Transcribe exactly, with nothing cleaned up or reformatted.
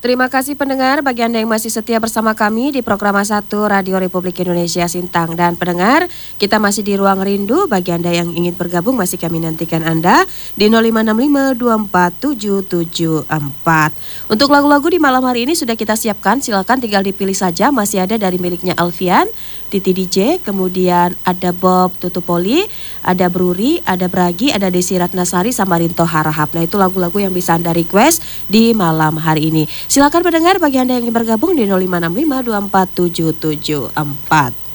Terima kasih pendengar bagi Anda yang masih setia bersama kami di program satu Radio Republik Indonesia Sintang. Dan pendengar, kita masih di Ruang Rindu. Bagi Anda yang ingin bergabung masih kami nantikan Anda di nol lima enam lima dua empat tujuh tujuh empat. Untuk lagu-lagu di malam hari ini sudah kita siapkan, silakan tinggal dipilih saja. Masih ada dari miliknya Alfian, Titi D J, kemudian ada Bob Tutupoli, ada Bruri, ada Bragi, ada Desi Ratnasari, sama Rinto Harahap. Nah, itu lagu-lagu yang bisa Anda request di malam hari ini. Silakan pendengar bagi Anda yang ingin bergabung di nol lima enam lima dua empat tujuh tujuh empat.